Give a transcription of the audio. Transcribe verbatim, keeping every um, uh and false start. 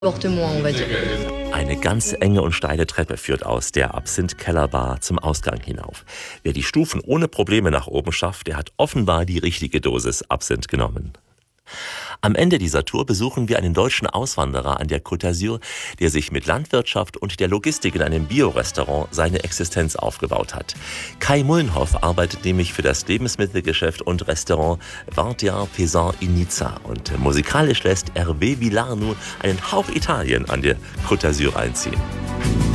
Avortement, on va dire. Eine ganz enge und steile Treppe führt aus der Absinth-Kellerbar zum Ausgang hinauf. Wer die Stufen ohne Probleme nach oben schafft, der hat offenbar die richtige Dosis Absinth genommen. Am Ende dieser Tour besuchen wir einen deutschen Auswanderer an der Côte d'Azur, der sich mit Landwirtschaft und der Logistik in einem Biorestaurant seine Existenz aufgebaut hat. Kai Mullenhoff arbeitet nämlich für das Lebensmittelgeschäft und Restaurant vingt et un Paysans in Nizza. Und musikalisch lässt Hervé Villard nun einen Hauch Italien an der Côte d'Azur einziehen.